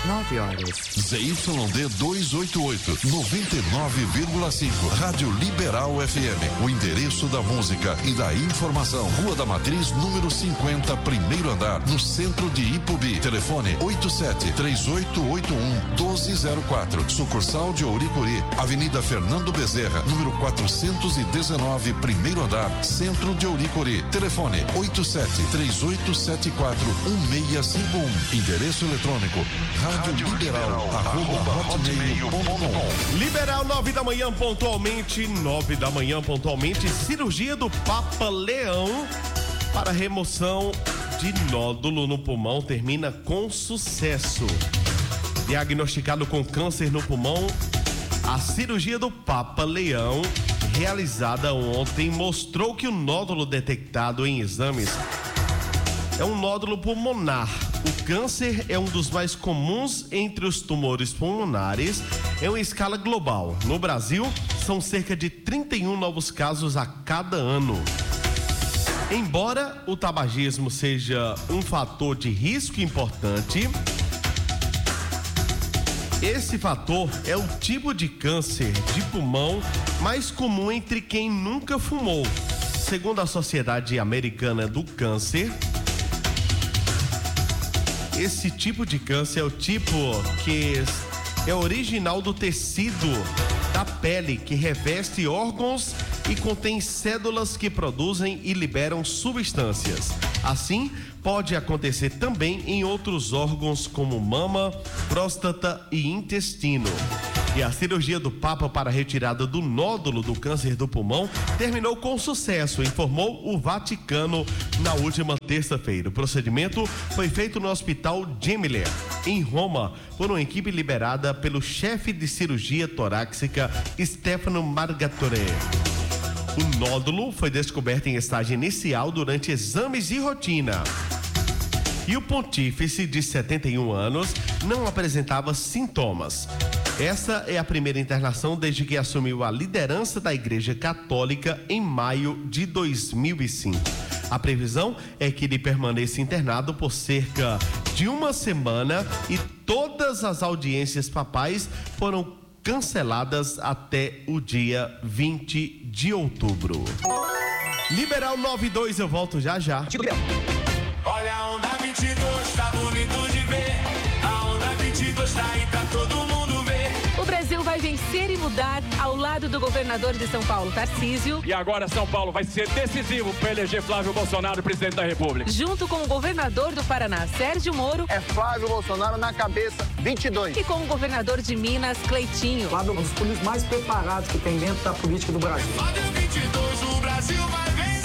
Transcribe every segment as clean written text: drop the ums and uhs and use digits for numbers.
9 horas. ZYD 288, 99,5. Rádio Liberal FM. O endereço da música e da informação. Rua da Matriz, número 50, primeiro andar, no centro de Ipubi. Telefone 87-3881-1204. Sucursal de Ouricuri. Avenida Fernando Bezerra, número 419, primeiro andar, centro de Ouricuri. Telefone 87-3874-1651. Endereço eletrônico Rádio Liberal, @hotmail.com. Liberal, 9 da manhã pontualmente, 9 da manhã pontualmente. Cirurgia do Papa Leão para remoção de nódulo no pulmão termina com sucesso. Diagnosticado com câncer no pulmão, a cirurgia do Papa Leão, realizada ontem, mostrou que o nódulo detectado em exames é um nódulo pulmonar. O câncer é um dos mais comuns entre os tumores pulmonares em uma escala global. No Brasil, são cerca de 31 novos casos a cada ano. Embora o tabagismo seja um fator de risco importante, esse fator é o tipo de câncer de pulmão mais comum entre quem nunca fumou. Segundo a Sociedade Americana do Câncer, esse tipo de câncer é o tipo que é original do tecido da pele, que reveste órgãos e contém células que produzem e liberam substâncias. Assim, pode acontecer também em outros órgãos como mama, próstata e intestino. E a cirurgia do Papa para a retirada do nódulo do câncer do pulmão terminou com sucesso, informou o Vaticano na última terça-feira. O procedimento foi feito no Hospital Gemelli, em Roma, por uma equipe liderada pelo chefe de cirurgia torácica Stefano Margatore. O nódulo foi descoberto em estágio inicial durante exames de rotina. E o pontífice, de 71 anos, não apresentava sintomas. Essa é a primeira internação desde que assumiu a liderança da Igreja Católica em maio de 2005. A previsão é que ele permaneça internado por cerca de uma semana e todas as audiências papais foram canceladas até o dia 20 de outubro. Liberal 92, eu volto já. Olha a onda 22, tá bonito de ver. A onda 22 tá aí pra todo mundo ver. O Brasil vai vencer e mudar ao lado do governador de São Paulo, Tarcísio. E agora São Paulo vai ser decisivo para eleger Flávio Bolsonaro presidente da República. Junto com o governador do Paraná, Sérgio Moro. É Flávio Bolsonaro na cabeça, 22. E com o governador de Minas, Cleitinho. Flávio é um dos políticos mais preparados que tem dentro da política do Brasil. Flávio 22, o Brasil vai vencer.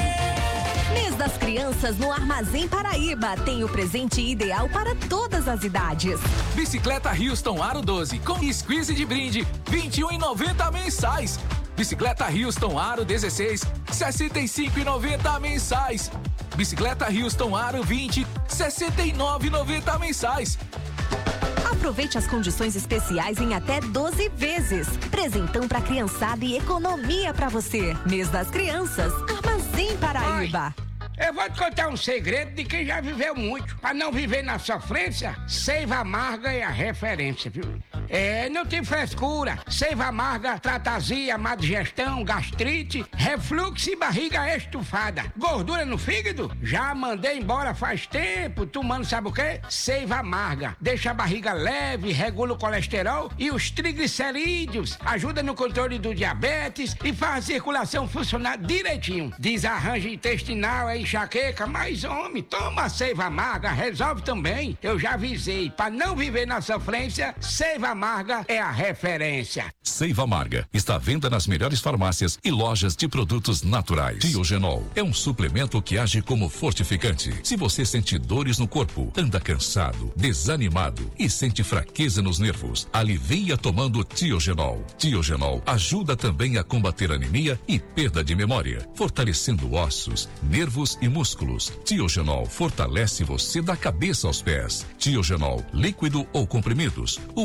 Mês das Crianças no Armazém Paraíba tem o presente ideal para todas as idades. Bicicleta Houston Aro 12 com squeeze de brinde, R$21,90 mensais. Bicicleta Houston Aro 16, R$65,90 mensais. Bicicleta Houston Aro 20, R$69,90 mensais. Aproveite as condições especiais em até 12 vezes. Presentão pra criançada e economia pra você. Mês das Crianças, Armazém Paraíba. Eu vou te contar um segredo de quem já viveu muito. Pra não viver na sofrência, Seiva Amarga é a referência, viu? Não tem frescura. Seiva Amarga trata azia, má digestão, gastrite, refluxo e barriga estufada. Gordura no fígado? Já mandei embora faz tempo, tomando sabe o quê? Seiva Amarga. Deixa a barriga leve, regula o colesterol e os triglicerídeos. Ajuda no controle do diabetes e faz a circulação funcionar direitinho. Desarranjo intestinal, enxaqueca, mas homem, toma Seiva Amarga, resolve também. Eu já avisei, pra não viver na sofrência, Seiva Amarga é a referência. Seiva Amarga está à venda nas melhores farmácias e lojas de produtos naturais. Tiogenol é um suplemento que age como fortificante. Se você sente dores no corpo, anda cansado, desanimado e sente fraqueza nos nervos, alivia tomando Tiogenol. Tiogenol ajuda também a combater anemia e perda de memória, fortalecendo ossos, nervos e músculos. Tiogenol fortalece você da cabeça aos pés. Tiogenol, líquido ou comprimidos. O azulzinho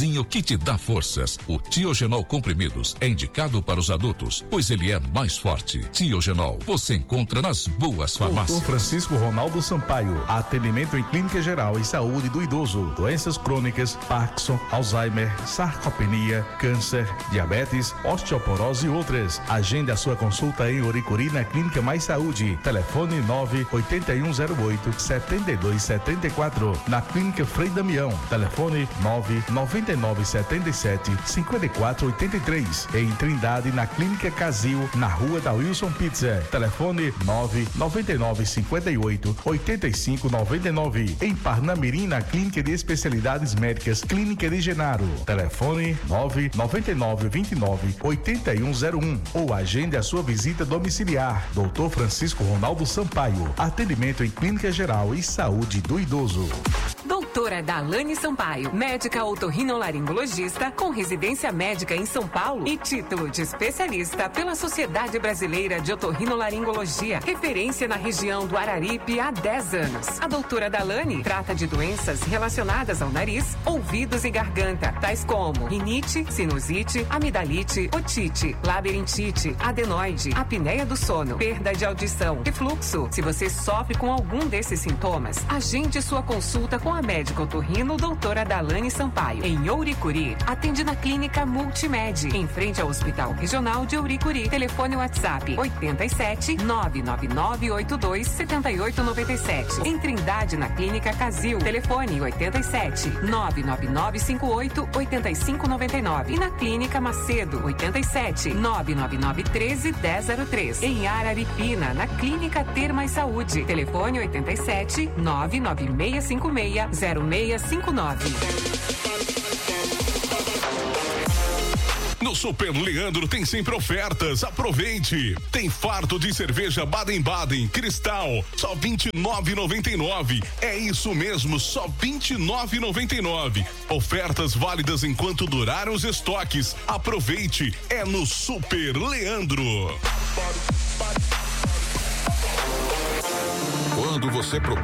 chazinho que te dá forças. O Tiogenol Comprimidos é indicado para os adultos, pois ele é mais forte. Tiogenol, você encontra nas boas farmácias. Dr. Francisco Ronaldo Sampaio, atendimento em clínica geral e saúde do idoso, doenças crônicas, Parkinson, Alzheimer, sarcopenia, câncer, diabetes, osteoporose e outras. Agende a sua consulta em Oricuri na Clínica Mais Saúde. Telefone 98108-7274. Na Clínica Frei Damião. Telefone 99977-5483. Em Trindade, na Clínica Casil, na Rua da Wilson Pizza. Telefone 99958-8599. Em Parnamirim, na Clínica de Especialidades Médicas, Clínica de Genaro. Telefone 99929-8101. Ou agende a sua visita domiciliar. Dr. Francisco Ronaldo Sampaio. Atendimento em Clínica Geral e Saúde do Idoso. Doutora Dalane Sampaio, médica otorrinolaringologista com residência médica em São Paulo e título de especialista pela Sociedade Brasileira de Otorrinolaringologia, referência na região do Araripe há 10 anos. A doutora Dalane trata de doenças relacionadas ao nariz, ouvidos e garganta, tais como rinite, sinusite, amidalite, otite, labirintite, adenoide, apneia do sono, perda de audição, refluxo. Se você sofre com algum desses sintomas, agende sua consulta com a médica otorrino doutora Dalane Sampaio, em Ouricuri. Atende na Clínica Multimed, em frente ao Hospital Regional de Ouricuri. Telefone WhatsApp 87 99982 7897. Em Trindade, na Clínica Casil. Telefone 87 99958 8599. E na Clínica Macedo 87 99913 1003. Em Araripina, na Clínica Ter Mais Saúde. Telefone 87 99656 0659. No Super Leandro tem sempre ofertas, aproveite. Tem fardo de cerveja Baden-Baden, Cristal, só R$29,99. É isso mesmo, só R$29,99. Ofertas válidas enquanto durar os estoques. Aproveite, é no Super Leandro. Quando você procura